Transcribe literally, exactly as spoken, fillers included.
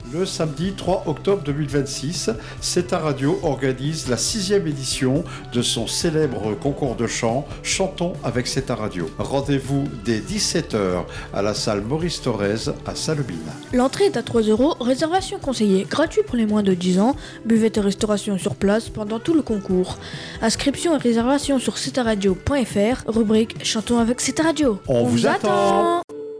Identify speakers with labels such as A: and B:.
A: Le samedi trois octobre deux mille vingt-six, C'est ta radio organise la sixième édition de son célèbre concours de chant Chantons avec C'est ta radio. Rendez-vous dès dix-sept heures à la salle Maurice Thorez à Salobine.
B: L'entrée est à trois euros, réservation conseillée, gratuit pour les moins de dix ans, buvette et restauration sur place pendant tout le concours. Inscription et réservation sur c'est ta radio point f r, rubrique Chantons avec C'est ta radio.
A: On, On vous attend, attend